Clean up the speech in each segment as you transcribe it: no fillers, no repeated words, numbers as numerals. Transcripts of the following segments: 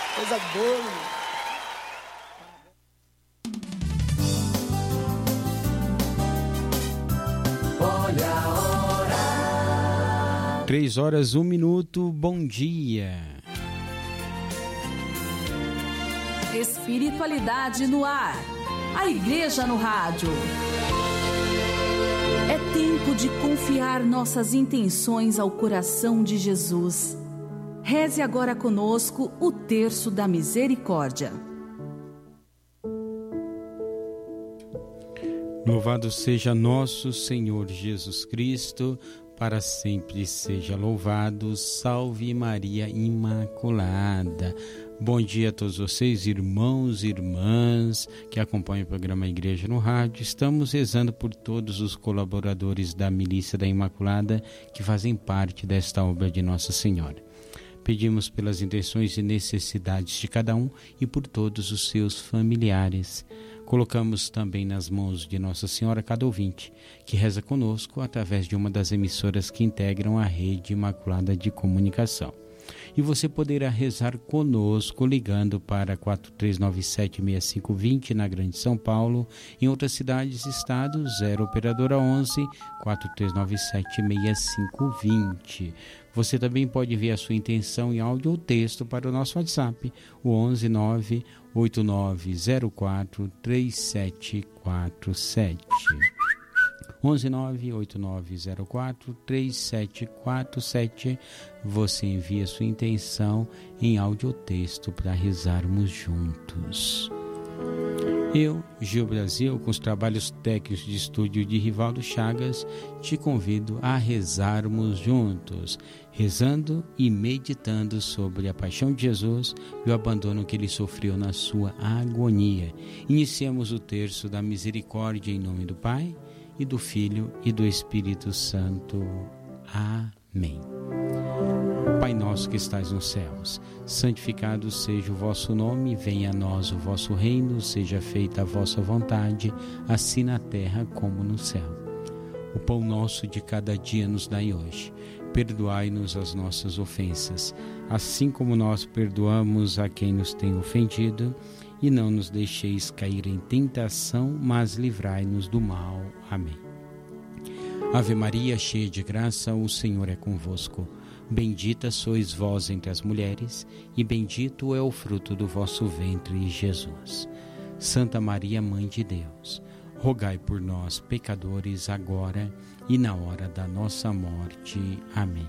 Coisa boa. Olha a hora. 3h01. Bom dia. Espiritualidade no ar. A Igreja no rádio. É tempo de confiar nossas intenções ao coração de Jesus. Reze agora conosco o terço da misericórdia. Louvado seja nosso Senhor Jesus Cristo, para sempre seja louvado. Salve Maria Imaculada. Bom dia a todos vocês, irmãos e irmãs que acompanham o programa Igreja no Rádio. Estamos rezando por todos os colaboradores da Milícia da Imaculada que fazem parte desta obra de Nossa Senhora. Pedimos pelas intenções e necessidades de cada um e por todos os seus familiares. Colocamos também nas mãos de Nossa Senhora cada ouvinte que reza conosco através de uma das emissoras que integram a Rede Imaculada de Comunicação. E você poderá rezar conosco ligando para 4397-6520 na Grande São Paulo. Em outras cidades e estados, 0 operadora 11 4397-6520. Você também pode enviar a sua intenção em áudio ou texto para o nosso WhatsApp, o 11 98904 3747. 11 98904 3747. Você envia sua intenção em áudio ou texto para rezarmos juntos. Eu, Gil Brasil, com os trabalhos técnicos de estúdio de Rivaldo Chagas, te convido a rezarmos juntos, rezando e meditando sobre a paixão de Jesus e o abandono que ele sofreu na sua agonia. Iniciamos o terço da misericórdia em nome do Pai, e do Filho e do Espírito Santo. Amém. Pai nosso que estais nos céus, santificado seja o vosso nome, venha a nós o vosso reino, seja feita a vossa vontade, assim na terra como no céu. O pão nosso de cada dia nos dai hoje. Perdoai-nos as nossas ofensas, assim como nós perdoamos a quem nos tem ofendido, e não nos deixeis cair em tentação, mas livrai-nos do mal. Amém. Ave Maria, cheia de graça, o Senhor é convosco. Bendita sois vós entre as mulheres, e bendito é o fruto do vosso ventre, Jesus. Santa Maria, Mãe de Deus, rogai por nós, pecadores, agora e na hora da nossa morte. Amém.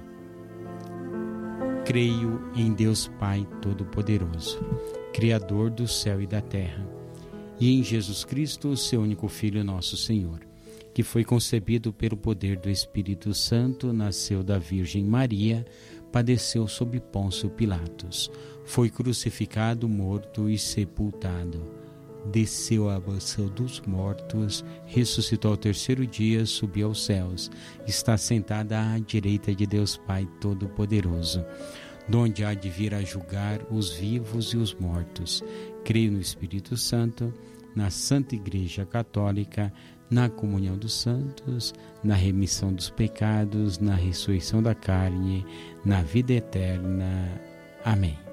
Creio em Deus Pai Todo-Poderoso, Criador do céu e da terra, e em Jesus Cristo, seu único Filho, nosso Senhor, que foi concebido pelo poder do Espírito Santo, nasceu da Virgem Maria, padeceu sob Pôncio Pilatos, foi crucificado, morto e sepultado, desceu à mansão dos mortos, ressuscitou ao terceiro dia, subiu aos céus, está sentada à direita de Deus Pai Todo-Poderoso, donde há de vir a julgar os vivos e os mortos. Creio no Espírito Santo, na Santa Igreja Católica, na comunhão dos santos, na remissão dos pecados, na ressurreição da carne, na vida eterna. Amém.